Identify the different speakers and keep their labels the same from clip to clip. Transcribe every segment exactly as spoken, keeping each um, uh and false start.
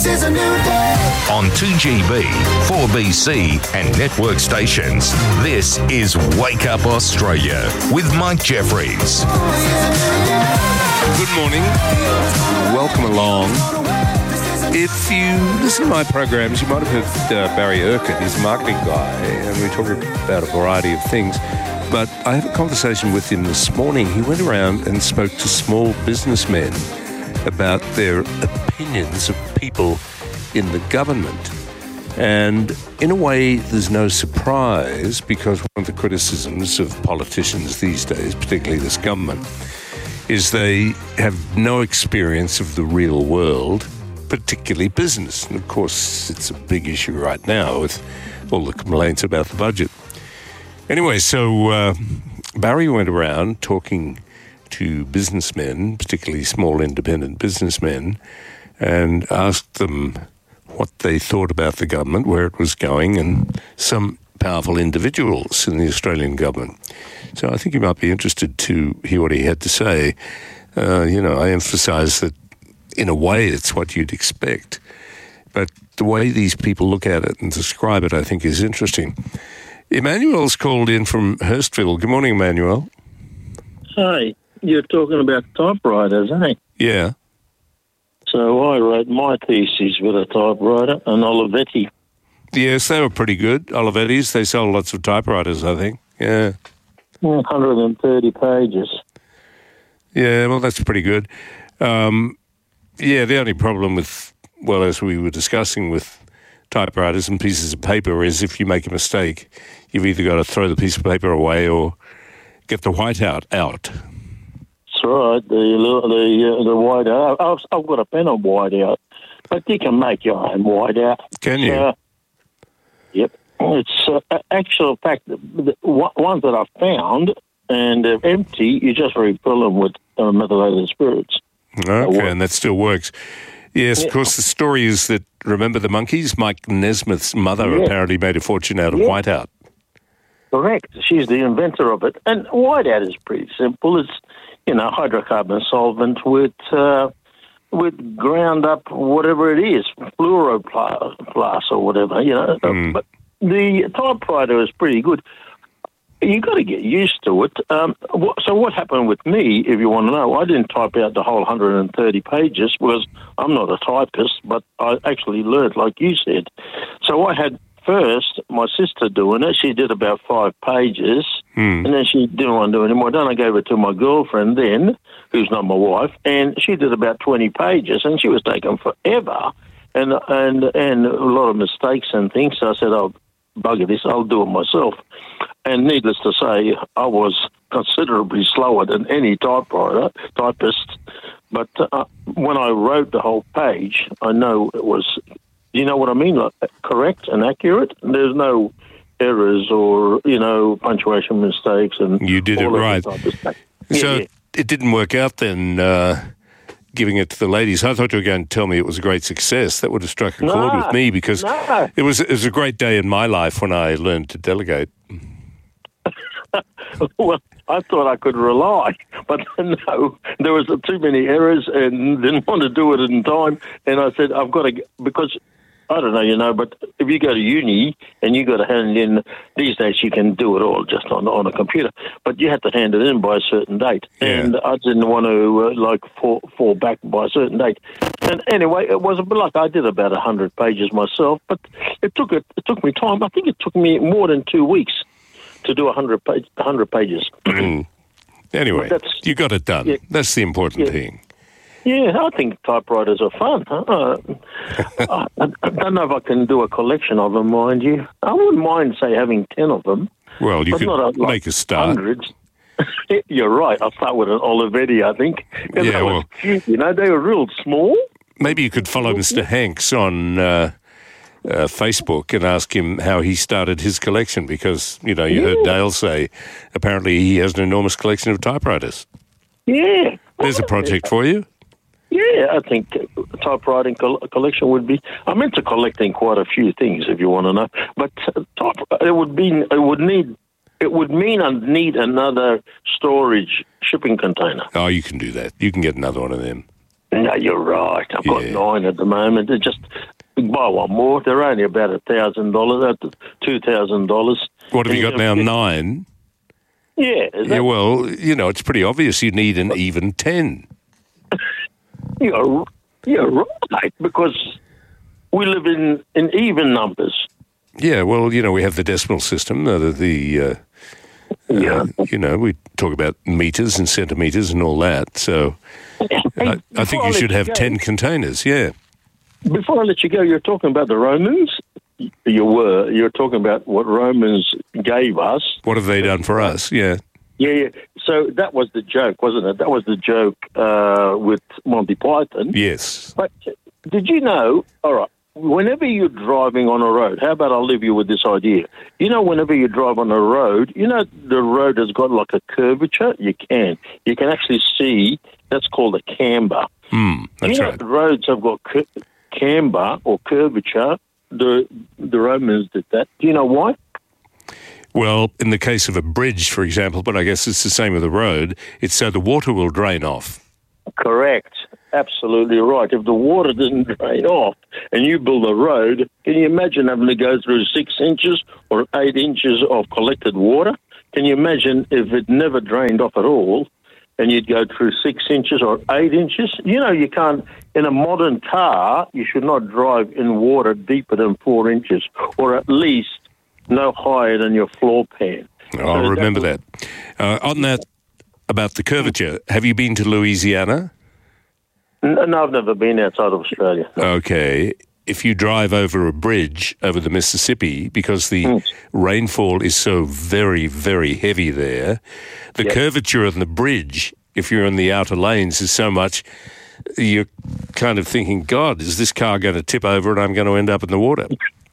Speaker 1: It's a new day.
Speaker 2: On two G B, four B C and network stations, this is Wake Up Australia with Mike Jeffries.
Speaker 3: Good morning. Welcome along. If you listen to my programs, you might have heard uh, Barry Urquhart, he's a marketing guy, and we talk about a variety of things. But I had a conversation with him this morning. He went around and spoke to small businessmen about their opinions of people in the government. And in a way, there's no surprise, because one of the criticisms of politicians these days, particularly this government, is they have no experience of the real world, particularly business. And of course, it's a big issue right now with all the complaints about the budget. Anyway, so uh, Barry went around talking to businessmen, particularly small independent businessmen, and asked them what they thought about the government, where it was going, and some powerful individuals in the Australian government. So I think you might be interested to hear what he had to say. Uh, you know, I emphasise that in a way it's what you'd expect, but the way these people look at it and describe it, I think, is interesting. Emmanuel's called in from Hurstville. Good morning, Emmanuel.
Speaker 4: Hi. You're talking about typewriters, eh?
Speaker 3: Yeah.
Speaker 4: So I wrote my thesis with a typewriter, an Olivetti.
Speaker 3: Yes, they were pretty good. Olivetti's, they sold lots of typewriters, I think. Yeah.
Speaker 4: one hundred thirty pages.
Speaker 3: Yeah, well, that's pretty good. Um, yeah, the only problem with, well, as we were discussing with typewriters and pieces of paper, is if you make a mistake, you've either got to throw the piece of paper away or get the whiteout out.
Speaker 4: That's right, the the uh, the whiteout. I've, I've got a pen of whiteout, but you can make your own whiteout.
Speaker 3: Can you?
Speaker 4: Uh, yep. It's uh, actual fact. The, the ones that I've found and they're empty, you just refill them with uh, methylated spirits.
Speaker 3: Okay, and that still works. Yes,
Speaker 4: yeah.
Speaker 3: Of course, the story is that, remember the monkeys? Mike Nesmith's mother
Speaker 4: yeah.
Speaker 3: apparently made a fortune out of
Speaker 4: yeah.
Speaker 3: whiteout.
Speaker 4: Correct. She's the inventor of it. And whiteout is pretty simple. It's, you know, hydrocarbon solvent with uh, with ground up whatever it is, fluoroplast or whatever, you know.
Speaker 3: Mm.
Speaker 4: But the typewriter is pretty good. You got to get used to it. Um, so what happened with me, if you want to know, I didn't type out the whole one hundred thirty pages because I'm not a typist, but I actually learned, like you said. So I had first my sister doing it. She did about five pages,
Speaker 3: mm.
Speaker 4: and then she didn't want to do anymore. Then I gave it to my girlfriend then, who's not my wife, and she did about twenty pages, and she was taking forever, and and and a lot of mistakes and things. So I said, "Oh, bugger this, I'll do it myself." And needless to say, I was considerably slower than any typewriter, typist. But uh, when I wrote the whole page, I know it was, you know what I mean, like correct and accurate. There's no errors or, you know, punctuation mistakes. And
Speaker 3: you did it right.
Speaker 4: Yeah,
Speaker 3: so
Speaker 4: yeah.
Speaker 3: It didn't work out then, uh, giving it to the ladies. I thought you were going to tell me it was a great success. That would have struck a
Speaker 4: no,
Speaker 3: chord with me, because
Speaker 4: no.
Speaker 3: it was it was a great day in my life when I learned to delegate.
Speaker 4: Well, I thought I could rely, but no, there was too many errors and didn't want to do it in time. And I said, I've got to, because I don't know, you know, but if you go to uni and you got to hand in, these days you can do it all just on on a computer, but you have to hand it in by a certain date.
Speaker 3: Yeah.
Speaker 4: And I didn't want to, uh, like, fall, fall back by a certain date. And anyway, it was a bit like I did about one hundred pages myself, but it took, it, it took me time. I think it took me more than two weeks to do one hundred, page, one hundred pages.
Speaker 3: Mm. Anyway, you got it done.
Speaker 4: Yeah,
Speaker 3: That's the important
Speaker 4: yeah.
Speaker 3: thing.
Speaker 4: Yeah, I think typewriters are fun. Uh, I, I don't know if I can do a collection of them, mind you. I wouldn't mind, say, having ten of them.
Speaker 3: Well, you
Speaker 4: but
Speaker 3: could
Speaker 4: not a, like
Speaker 3: make a start.
Speaker 4: Hundreds. You're right. I'll start with an Olivetti, I think.
Speaker 3: Yeah,
Speaker 4: they
Speaker 3: well,
Speaker 4: were cute, you know, they were real small.
Speaker 3: Maybe you could follow Mister Hanks on uh, uh, Facebook and ask him how he started his collection, because, you know, you
Speaker 4: yeah.
Speaker 3: heard Dale say apparently he has an enormous collection of typewriters.
Speaker 4: Yeah.
Speaker 3: There's a project for you.
Speaker 4: Yeah, I think a typewriting col- collection would be. I'm into collecting quite a few things, if you want to know. But uh, type, it would be. It would need. It would mean I need another storage shipping container.
Speaker 3: Oh, you can do that. You can get another one of them.
Speaker 4: No, you're right. I've got
Speaker 3: Yeah.
Speaker 4: nine at the moment. They're just buy one more. They're only about a thousand dollars, two thousand dollars.
Speaker 3: What have you got now? Nine?
Speaker 4: Yeah. Is
Speaker 3: Yeah,
Speaker 4: that,
Speaker 3: well, you know, it's pretty obvious you need an even ten.
Speaker 4: you're, you're right, because we live in, in even numbers.
Speaker 3: Yeah, well, you know, we have the decimal system, uh, the, the uh,
Speaker 4: Yeah.
Speaker 3: uh, you know, we talk about meters and centimetres and all that. So I, I think
Speaker 4: before I
Speaker 3: you
Speaker 4: let
Speaker 3: should
Speaker 4: you
Speaker 3: have
Speaker 4: go-
Speaker 3: ten containers, yeah.
Speaker 4: Before I let you go, you're talking about the Romans. You were. You're talking about what Romans gave us.
Speaker 3: What have they done for us? Yeah.
Speaker 4: Yeah, yeah. So that was the joke, wasn't it? That was the joke uh, with Monty Python.
Speaker 3: Yes.
Speaker 4: But did you know, all right, whenever you're driving on a road, how about I'll leave you with this idea? You know, whenever you drive on a road, you know, the road has got like a curvature. You can. You can actually see, that's called a camber.
Speaker 3: Mm, that's
Speaker 4: you know,
Speaker 3: right.
Speaker 4: the roads have got cur- camber or curvature. The the Romans did that. Do you know why?
Speaker 3: Well, in the case of a bridge, for example, but I guess it's the same with a road, it's so the water will drain off.
Speaker 4: Correct. Absolutely right. If the water doesn't drain off and you build a road, can you imagine having to go through six inches or eight inches of collected water? Can you imagine if it never drained off at all and you'd go through six inches or eight inches? You know, you can't, in a modern car, you should not drive in water deeper than four inches or at least no higher than your floor pan.
Speaker 3: I'll
Speaker 4: So
Speaker 3: remember
Speaker 4: that
Speaker 3: that. Uh, on that, about the curvature, have you been to Louisiana?
Speaker 4: No, no, I've never been outside of Australia.
Speaker 3: Okay. If you drive over a bridge over the Mississippi, because the
Speaker 4: Mm.
Speaker 3: rainfall is so very, very heavy there, the
Speaker 4: Yep.
Speaker 3: curvature on the bridge, if you're in the outer lanes, is so much, you're kind of thinking, God, is this car going to tip over and I'm going to end up in the water?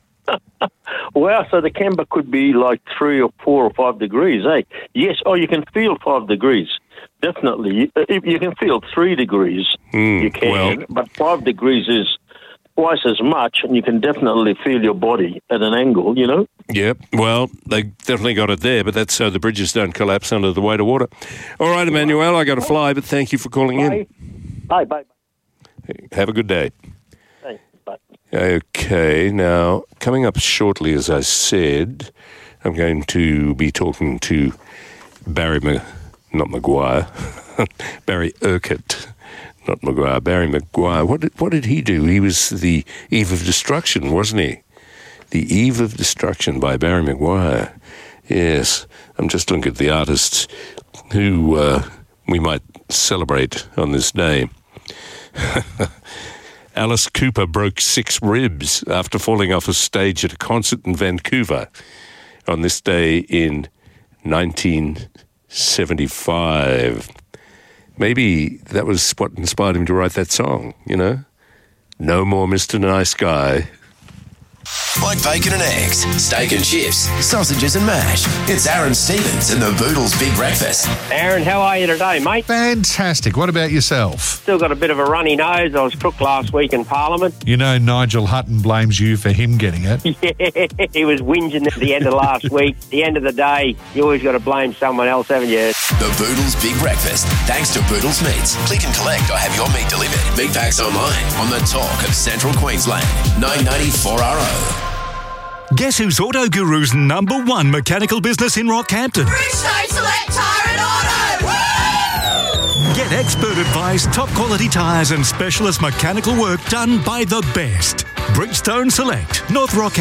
Speaker 4: Well, so the camber could be like three or four or five degrees, eh? Yes, oh, you can feel five degrees. Definitely. If you can feel three degrees,
Speaker 3: Mm,
Speaker 4: you can.
Speaker 3: well-
Speaker 4: But five degrees is twice as much, and you can definitely feel your body at an angle, you know?
Speaker 3: Yep. Well, they definitely got it there, but that's so the bridges don't collapse under the weight of water. All right, Emmanuel, I got to fly, but thank you for calling
Speaker 4: Bye. Bye, bye.
Speaker 3: in. Have a good day.
Speaker 4: Thanks, bye.
Speaker 3: Okay, now, coming up shortly, as I said, I'm going to be talking to Barry, Ma- not Maguire, Barry Urquhart, not Maguire, Barry Maguire. What did, what did he do? He was the Eve of Destruction, wasn't he? The Eve of Destruction by Barry Maguire. Yes, I'm just looking at the artists who uh, we might celebrate on this day. Alice Cooper broke six ribs after falling off a stage at a concert in Vancouver on this day in nineteen seventy-five. Maybe that was what inspired him to write that song, you know? No More Mister Nice Guy.
Speaker 1: Like bacon and eggs, steak and chips, sausages and mash. It's Aaron Stevens and the Boodles Big Breakfast.
Speaker 5: Aaron, how are you today, mate?
Speaker 6: Fantastic. What about yourself?
Speaker 5: Still got a bit of a runny nose. I was crook last week in Parliament.
Speaker 6: You know Nigel Hutton blames you for him getting it.
Speaker 5: Yeah, he was whinging at the end of last week. At the end of the day, you always got to blame someone else, haven't you?
Speaker 1: The Boodles Big Breakfast. Thanks to Boodles Meats. Click and collect or have your meat delivered. Meat packs online on the talk of Central Queensland. nine ninety-four R O.
Speaker 7: Guess who's Auto Guru's number one mechanical business in Rockhampton?
Speaker 8: Bridgestone Select Tyre and Auto! Woo!
Speaker 7: Get expert advice, top quality tyres and specialist mechanical work done by the best. Bridgestone Select, North Rock.